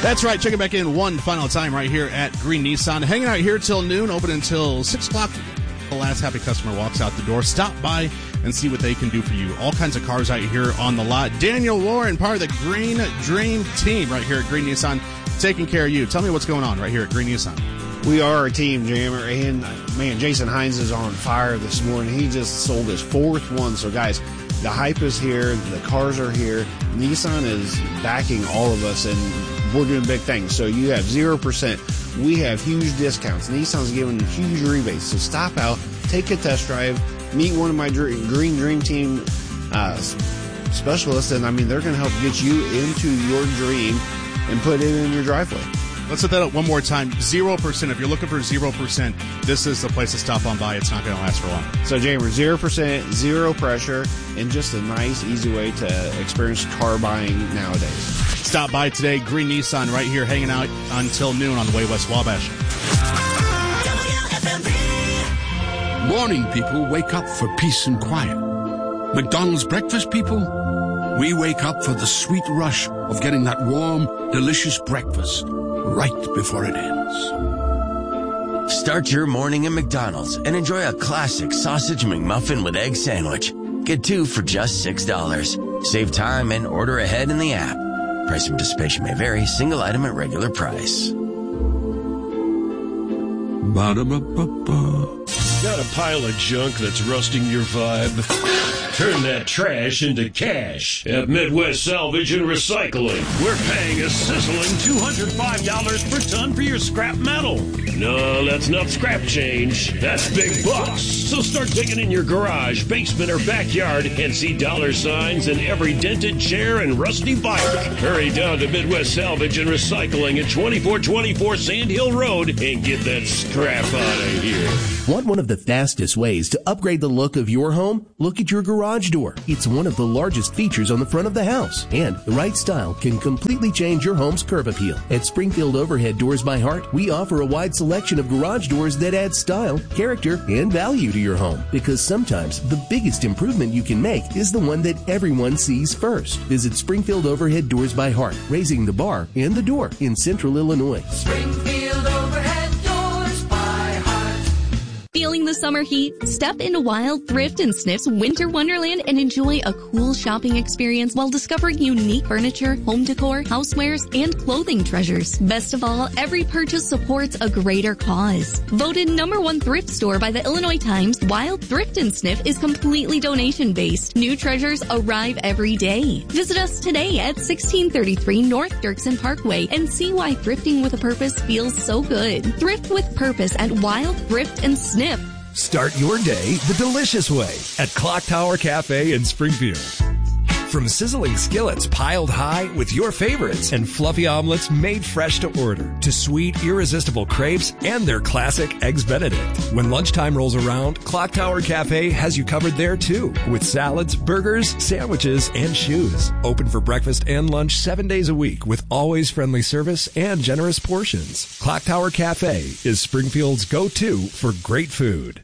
That's right. Check it back in one final time right here at Green Nissan. Hanging out here till noon, open until 6 o'clock. The last happy customer walks out the door. Stop by and see what they can do for you. All kinds of cars out here on the lot. Daniel Warren, part of the Green Dream team right here at Green Nissan, taking care of you. Tell me what's going on right here at Green Nissan. We are a team, Jammer, and man, Jason Hines is on fire this morning. He just sold his 4th one. So guys, the hype is here, the cars are here. Nissan is backing all of us, and we're doing big things. So you have 0%. We have huge discounts. Nissan's giving huge rebates. So stop out, take a test drive, meet one of my Green Dream Team specialists, and I mean, they're going to help get you into your dream and put it in your driveway. Let's set that up one more time. 0%. If you're looking for 0%, this is the place to stop on by. It's not going to last for long. So, Jamer, 0%, zero pressure, and just a nice, easy way to experience car buying nowadays. Stop by today. Green Nissan right here hanging out until noon on the way West Wabash. Morning people wake up for peace and quiet. McDonald's breakfast people, we wake up for the sweet rush of getting that warm, delicious breakfast right before it ends. Start your morning at McDonald's and enjoy a classic sausage McMuffin with egg sandwich. Get 2 for just $6. Save time and order ahead in the app. Price of participation may vary. Single item at regular price. Ba-da-ba-ba-ba. Got a pile of junk that's rusting your vibe? Turn that trash into cash at Midwest Salvage and Recycling. We're paying a sizzling $205 per ton for your scrap metal. No, that's not scrap change. That's big bucks. So start digging in your garage, basement, or backyard and see dollar signs in every dented chair and rusty bike. Hurry down to Midwest Salvage and Recycling at 2424 Sand Hill Road and get that scrap out of here. Want one of the fastest ways to upgrade the look of your home? Look at your garage door. It's one of the largest features on the front of the house, and the right style can completely change your home's curb appeal. At Springfield Overhead Doors by Heart, we offer a wide selection of garage doors that add style, character, and value to your home, because sometimes the biggest improvement you can make is the one that everyone sees first. Visit Springfield Overhead Doors by Heart, raising the bar and the door in Central Illinois. Springfield Overhead Doors by Heart. Feeling the summer heat? Step into Wild Thrift and Sniff's Winter Wonderland and enjoy a cool shopping experience while discovering unique furniture, home decor, housewares, and clothing treasures. Best of all, every purchase supports a greater cause. Voted #1 thrift store by the Illinois Times, Wild Thrift and Sniff is completely donation-based. New treasures arrive every day. Visit us today at 1633 North Dirksen Parkway and see why thrifting with a purpose feels so good. Thrift with purpose at Wild Thrift and Sniff. Start your day the delicious way at Clock Tower Cafe in Springfield. From sizzling skillets piled high with your favorites and fluffy omelets made fresh to order, to sweet, irresistible crepes and their classic Eggs Benedict. When lunchtime rolls around, Clock Tower Cafe has you covered there too, with salads, burgers, sandwiches, and shoes. Open for breakfast and lunch 7 days a week with always friendly service and generous portions. Clock Tower Cafe is Springfield's go-to for great food.